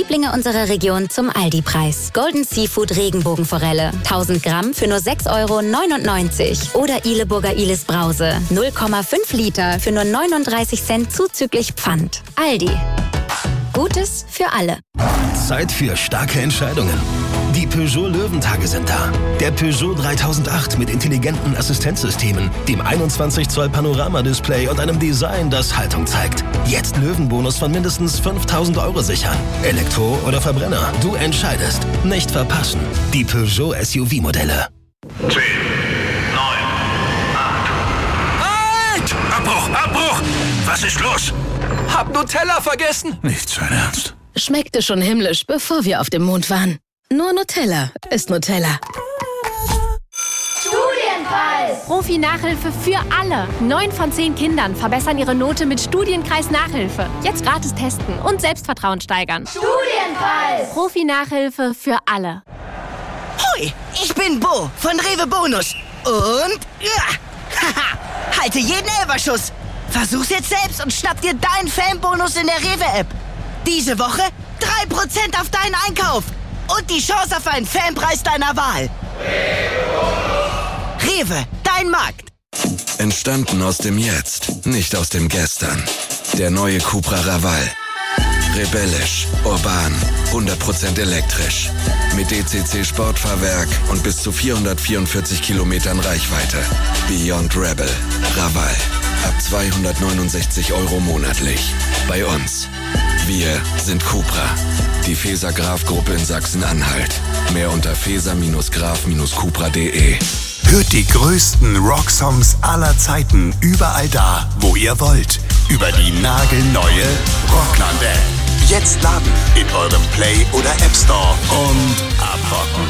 Lieblinge unserer Region zum Aldi-Preis. Golden Seafood Regenbogenforelle. 1000 Gramm für nur 6,99 € Oder Ihleburger Ilis Brause. 0,5 Liter für nur 39 Cent zuzüglich Pfand. Aldi. Gutes für alle. Zeit für starke Entscheidungen. Die Peugeot Löwentage sind da. Der Peugeot 3008 mit intelligenten Assistenzsystemen, dem 21 Zoll Panoramadisplay und einem Design, das Haltung zeigt. Jetzt Löwenbonus von mindestens 5.000 € sichern. Elektro oder Verbrenner, du entscheidest. Nicht verpassen. Die Peugeot SUV-Modelle. 10, 9, 8. Halt! Abbruch! Was ist los? Hab Nutella vergessen. Nicht sein Ernst. Schmeckte schon himmlisch, bevor wir auf dem Mond waren. Nur Nutella ist Nutella. Studienkreis! Profi-Nachhilfe für alle. 9 von 10 Kindern verbessern ihre Note mit Studienkreis-Nachhilfe. Jetzt gratis testen und Selbstvertrauen steigern. Studienkreis! Profi-Nachhilfe für alle. Hoi, ich bin Bo von Rewe Bonus. Und haha, halte jeden Elferschuss. Versuch's jetzt selbst und schnapp dir deinen Fanbonus in der Rewe-App. Diese Woche 3% auf deinen Einkauf. Und die Chance auf einen Fanpreis deiner Wahl. Rewe, dein Markt. Entstanden aus dem Jetzt, nicht aus dem Gestern. Der neue Cupra Raval. Rebellisch, urban, 100% elektrisch. Mit DCC Sportfahrwerk und bis zu 444 Kilometern Reichweite. Beyond Rebel. Raval. Ab 269 € monatlich. Bei uns. Wir sind Cupra. Die Feser-Graf-Gruppe in Sachsen-Anhalt. Mehr unter feser-graf-cupra.de. Hört die größten Rocksongs aller Zeiten überall da, wo ihr wollt. Über die nagelneue Rockland-App. Jetzt laden in eurem Play- oder App Store und abrocken.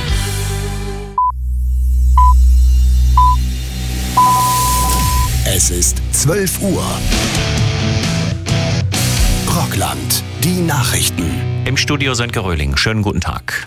Es ist 12 Uhr. Rockland, die Nachrichten. Im Studio Sönke Röhling. Schönen guten Tag.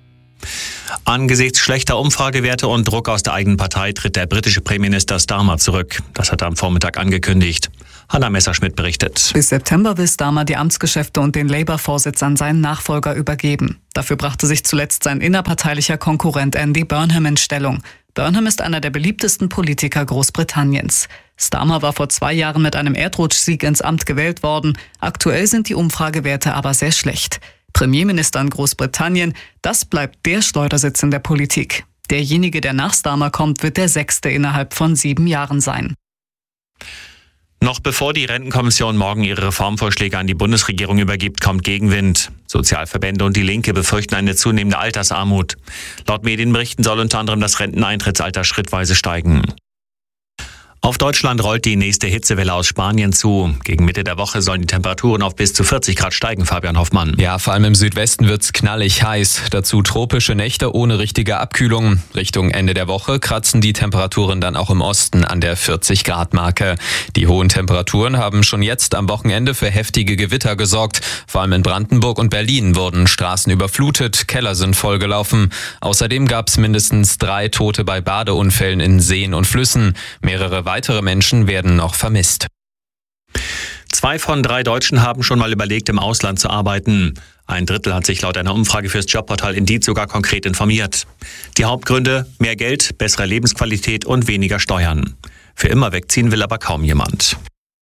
Angesichts schlechter Umfragewerte und Druck aus der eigenen Partei tritt der britische Premierminister Starmer zurück. Das hat er am Vormittag angekündigt. Hanna Messerschmidt berichtet. Bis September will Starmer die Amtsgeschäfte und den Labour-Vorsitz an seinen Nachfolger übergeben. Dafür brachte sich zuletzt sein innerparteilicher Konkurrent Andy Burnham in Stellung. Burnham ist einer der beliebtesten Politiker Großbritanniens. Starmer war vor 2 Jahren mit einem Erdrutschsieg ins Amt gewählt worden. Aktuell sind die Umfragewerte aber sehr schlecht. Premierminister in Großbritannien, das bleibt der Schleudersitz in der Politik. Derjenige, der nach Starmer kommt, wird der 6. innerhalb von 7 Jahren sein. Noch bevor die Rentenkommission morgen ihre Reformvorschläge an die Bundesregierung übergibt, kommt Gegenwind. Sozialverbände und die Linke befürchten eine zunehmende Altersarmut. Laut Medienberichten soll unter anderem das Renteneintrittsalter schrittweise steigen. Auf Deutschland rollt die nächste Hitzewelle aus Spanien zu. Gegen Mitte der Woche sollen die Temperaturen auf bis zu 40 Grad steigen, Fabian Hoffmann. Ja, vor allem im Südwesten wird's knallig heiß. Dazu tropische Nächte ohne richtige Abkühlung. Richtung Ende der Woche kratzen die Temperaturen dann auch im Osten an der 40-Grad-Marke. Die hohen Temperaturen haben schon jetzt am Wochenende für heftige Gewitter gesorgt. Vor allem in Brandenburg und Berlin wurden Straßen überflutet, Keller sind vollgelaufen. Außerdem gab's mindestens 3 Tote bei Badeunfällen in Seen und Flüssen. Mehrere weitere Menschen werden noch vermisst. 2 von 3 Deutschen haben schon mal überlegt, im Ausland zu arbeiten. 1/3 hat sich laut einer Umfrage fürs Jobportal Indeed sogar konkret informiert. Die Hauptgründe: mehr Geld, bessere Lebensqualität und weniger Steuern. Für immer wegziehen will aber kaum jemand.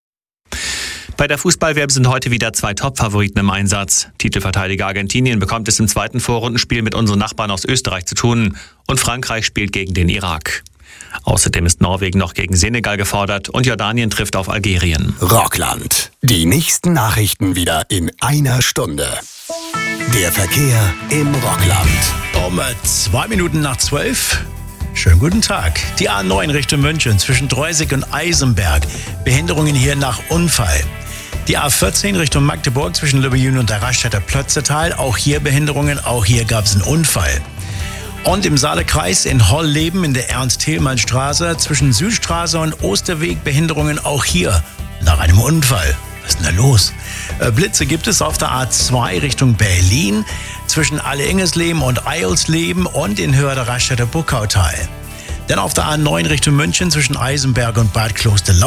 Bei der Fußball-WM sind heute wieder 2 Top-Favoriten im Einsatz. Titelverteidiger Argentinien bekommt es im zweiten Vorrundenspiel mit unseren Nachbarn aus Österreich zu tun. Und Frankreich spielt gegen den Irak. Außerdem ist Norwegen noch gegen Senegal gefordert und Jordanien trifft auf Algerien. Rockland. Die nächsten Nachrichten wieder in einer Stunde. Der Verkehr im Rockland. Um 2 Minuten nach 12. Schönen guten Tag. Die A9 Richtung München zwischen Dreusig und Eisenberg. Behinderungen hier nach Unfall. Die A14 Richtung Magdeburg zwischen Lübbejün und der Raststätter Plötzetal. Auch hier Behinderungen, auch hier gab es einen Unfall. Und im Saale-Kreis in Holleben in der Ernst-Thälmann-Straße zwischen Südstraße und Osterweg Behinderungen auch hier nach einem Unfall. Was ist denn da los? Blitze gibt es auf der A2 Richtung Berlin zwischen Alle-Ingesleben und Eilsleben und in Höhe der Raststätter Buckautal. Dann auf der A9 Richtung München zwischen Eisenberg und Bad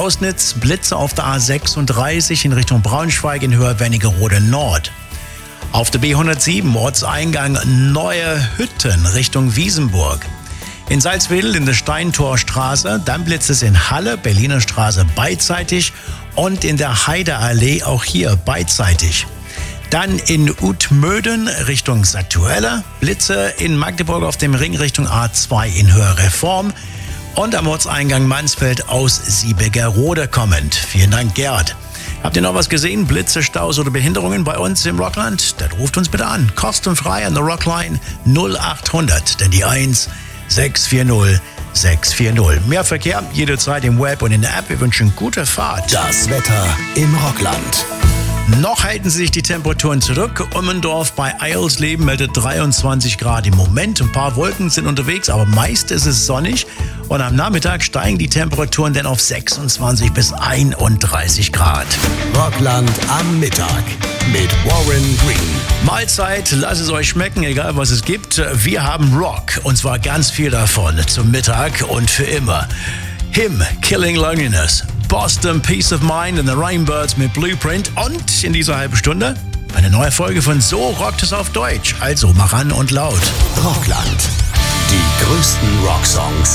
Kloster-Lausnitz. Blitze auf der A36 in Richtung Braunschweig in Höhe Wernigerode Nord. Auf der B107 Ortseingang Neue Hütten Richtung Wiesenburg. In Salzwedel in der Steintorstraße, dann blitzt es in Halle, Berliner Straße beidseitig und in der Heideallee auch hier beidseitig. Dann in Utmöden Richtung Satuelle, Blitze in Magdeburg auf dem Ring Richtung A2 in höherer Form und am Ortseingang Mansfeld aus Siebegerode kommend. Vielen Dank, Gerd. Habt ihr noch was gesehen? Blitze, Staus oder Behinderungen bei uns im Rockland? Dann ruft uns bitte an. Kostenfrei an der Rockline 0800, denn die 1 640 640. Mehr Verkehr jederzeit im Web und in der App. Wir wünschen gute Fahrt. Das Wetter im Rockland. Noch halten sich die Temperaturen zurück. Ummendorf bei Eilsleben meldet 23 Grad im Moment. Ein paar Wolken sind unterwegs, aber meist ist es sonnig. Und am Nachmittag steigen die Temperaturen dann auf 26 bis 31 Grad. Rockland am Mittag mit Warren Green. Mahlzeit, lasst es euch schmecken, egal was es gibt. Wir haben Rock, und zwar ganz viel davon zum Mittag und für immer. Him, Killing Loneliness, Boston, Peace of Mind und The Rainbirds mit Blueprint und in dieser halben Stunde eine neue Folge von So rockt es auf Deutsch. Also mach an und laut. Rockland. Die größten Rocksongs.